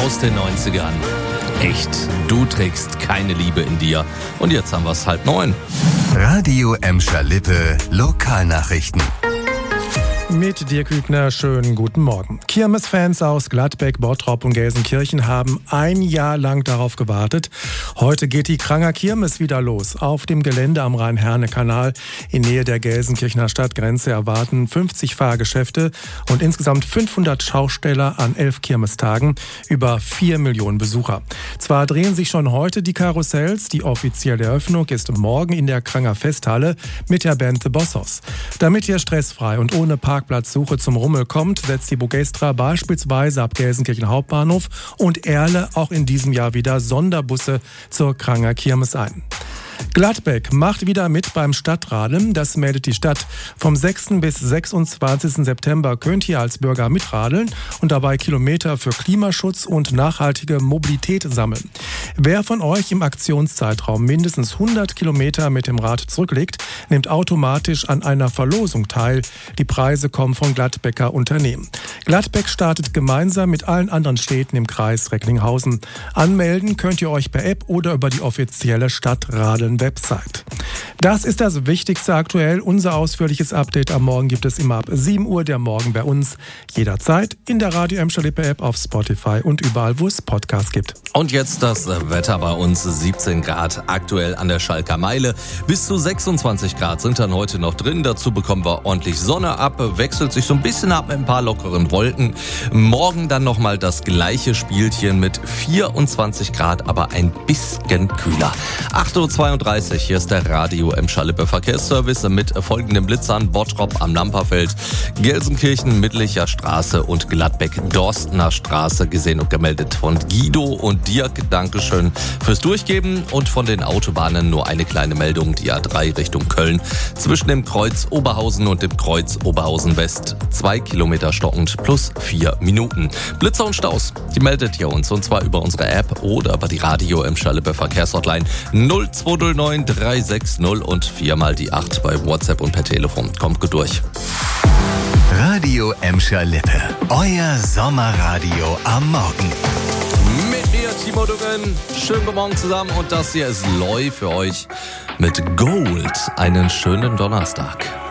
aus den 90ern. Echt, du trägst keine Liebe in dir. Und jetzt haben wir es 8:30. Radio Emscher Lippe, Lokalnachrichten. Mit Dirk Hübner, schönen guten Morgen. Kirmesfans aus Gladbeck, Bottrop und Gelsenkirchen haben ein Jahr lang darauf gewartet. Heute geht die Kranger Kirmes wieder los. Auf dem Gelände am Rhein-Herne-Kanal in Nähe der Gelsenkirchener Stadtgrenze erwarten 50 Fahrgeschäfte und insgesamt 500 Schausteller an 11 Kirmestagen, über 4 Millionen Besucher. Zwar drehen sich schon heute die Karussells, die offizielle Eröffnung ist morgen in der Kranger Festhalle mit der Band The Bossos. Damit ihr stressfrei und ohne Parkplatzsuche zum Rummel kommt, setzt die Bogestra beispielsweise ab Gelsenkirchen Hauptbahnhof und Erle auch in diesem Jahr wieder Sonderbusse zur Kranger Kirmes ein. Gladbeck macht wieder mit beim Stadtradeln, das meldet die Stadt. Vom 6. bis 26. September könnt ihr als Bürger mitradeln und dabei Kilometer für Klimaschutz und nachhaltige Mobilität sammeln. Wer von euch im Aktionszeitraum mindestens 100 Kilometer mit dem Rad zurücklegt, nimmt automatisch an einer Verlosung teil. Die Preise kommen von Gladbecker Unternehmen. Gladbeck startet gemeinsam mit allen anderen Städten im Kreis Recklinghausen. Anmelden könnt ihr euch per App oder über die offizielle Stadtradeln-Website. Das ist das Wichtigste aktuell. Unser ausführliches Update am Morgen gibt es immer ab 7 Uhr, der Morgen bei uns. Jederzeit in der Radio Emscher Lippe App, auf Spotify und überall, wo es Podcasts gibt. Und jetzt das Wetter bei uns. 17 Grad aktuell an der Schalker Meile. Bis zu 26 Grad sind dann heute noch drin. Dazu bekommen wir ordentlich Sonne ab. Wechselt sich so ein bisschen ab mit ein paar lockeren Wolken. Morgen dann nochmal das gleiche Spielchen mit 24 Grad, aber ein bisschen kühler. 8:32 Uhr, hier ist der Radio Emscher Lippe Verkehrsservice mit folgenden Blitzern: Bottrop am Lamperfeld, Gelsenkirchen Mittlicher Straße und Gladbeck-Dorstener Straße, gesehen und gemeldet von Guido und Dirk. Dankeschön fürs Durchgeben. Und von den Autobahnen nur eine kleine Meldung: die A3 Richtung Köln zwischen dem Kreuz Oberhausen und dem Kreuz Oberhausen West 2 Kilometer stockend plus 4 Minuten. Blitzer und Staus, die meldet ihr uns, und zwar über unsere App oder über die Radio Emscher Lippe Verkehrshotline 0209 360 und 4 die 8 bei WhatsApp und per Telefon. Kommt gut durch. Radio Emscher Lippe, euer Sommerradio am Morgen. Mit mir, Timo Duggen. Schönen guten Morgen zusammen, und das hier ist Loi für euch mit Gold. Einen schönen Donnerstag.